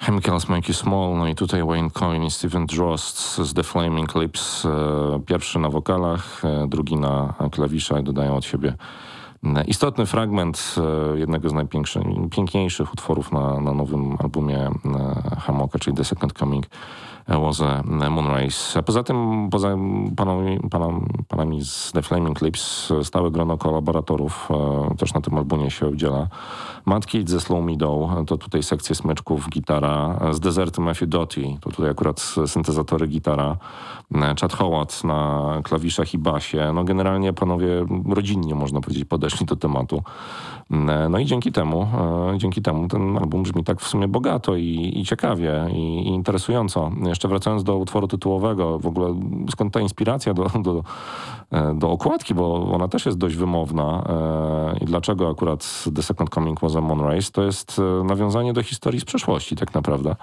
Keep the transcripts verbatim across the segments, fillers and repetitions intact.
Chemicals Make You Small, no i tutaj Wayne Coyne i Stephen Drost z The Flaming Lips. Pierwszy na wokalach, drugi na klawiszach, dodają od siebie istotny fragment jednego z najpiękniejszych utworów na, na nowym albumie Hamoka, czyli The Second Coming was a Moonrise. A poza tym, poza panami, panami, panami z The Flaming Lips, stałe grono kolaboratorów też na tym albumie się udziela. Matt Kidd ze Slow Me Down, to tutaj sekcje smyczków, gitara. Z Desert Matthew Doty, to tutaj akurat syntezatory, gitara. Chad Howard na klawiszach i basie. No generalnie panowie rodzinnie, można powiedzieć, podeszli do tematu. No i dzięki temu, dzięki temu ten album brzmi tak w sumie bogato i, i ciekawie i, i interesująco. Jeszcze wracając do utworu tytułowego, w ogóle skąd ta inspiracja do, do, do okładki, bo ona też jest dość wymowna i dlaczego akurat The Second Coming was a Moonrise, to jest nawiązanie do historii z przeszłości tak naprawdę.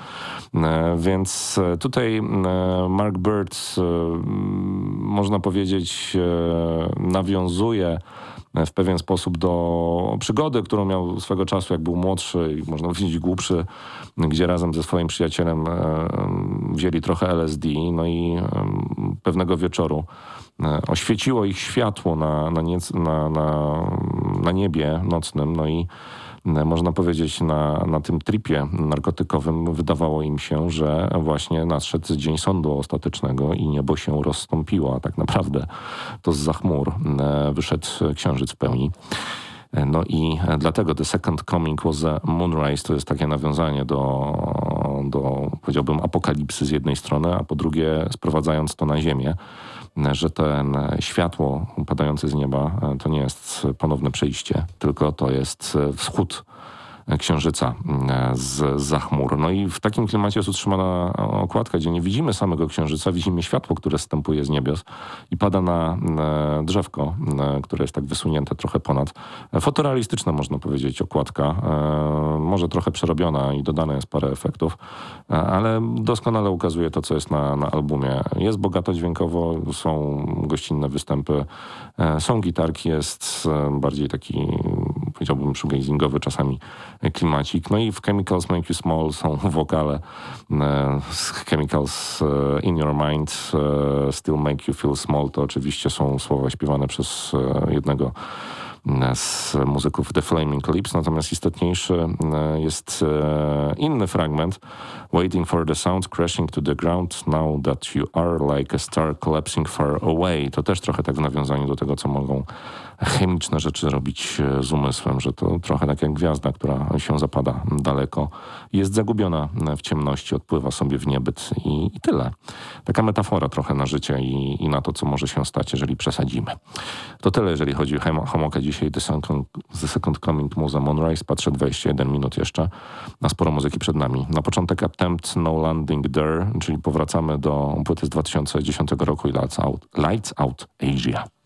Więc tutaj Mark Bird, można powiedzieć, nawiązuje w pewien sposób do przygody, którą miał swego czasu, jak był młodszy i można powiedzieć głupszy, gdzie razem ze swoim przyjacielem wzięli trochę L S D, no i pewnego wieczoru oświeciło ich światło na, na, nie, na, na, na niebie nocnym, no i można powiedzieć na, na tym tripie narkotykowym wydawało im się, że właśnie nadszedł dzień sądu ostatecznego i niebo się rozstąpiło, a tak naprawdę to zza chmur wyszedł księżyc w pełni. No i dlatego The Second Coming was a Moonrise to jest takie nawiązanie do, do, powiedziałbym, apokalipsy z jednej strony, a po drugie sprowadzając to na ziemię, że ten światło upadające z nieba to nie jest ponowne przejście, tylko to jest wschód księżyca z za chmur. No i w takim klimacie jest utrzymana okładka, gdzie nie widzimy samego księżyca, widzimy światło, które zstępuje z niebios i pada na drzewko, które jest tak wysunięte trochę ponad. Fotorealistyczna, można powiedzieć, okładka. Może trochę przerobiona i dodane jest parę efektów, ale doskonale ukazuje to, co jest na, na albumie. Jest bogato dźwiękowo, są gościnne występy, są gitarki, jest bardziej taki, powiedziałbym, shoegazingowy czasami klimacik. No i w Chemicals Make You Small są wokale z Chemicals In Your Mind, Still Make You Feel Small. To oczywiście są słowa śpiewane przez jednego z muzyków The Flaming Lips, natomiast istotniejszy jest inny fragment. Waiting for the sound crashing to the ground now that you are like a star collapsing far away. To też trochę tak w nawiązaniu do tego, co mogą chemiczne rzeczy robić z umysłem, że to trochę tak jak gwiazda, która się zapada daleko, jest zagubiona w ciemności, odpływa sobie w niebyt i, i tyle. Taka metafora trochę na życie i, i na to, co może się stać, jeżeli przesadzimy. To tyle, jeżeli chodzi o Hamokę dzisiaj. The Second, The Second Coming was a Moonrise. Patrzę dwadzieścia jeden minut jeszcze, na sporo muzyki przed nami. Na początek Attempt No Landing There, czyli powracamy do płyty z dwa tysiące dziesiątego roku i Lights Out, Lights Out Asia.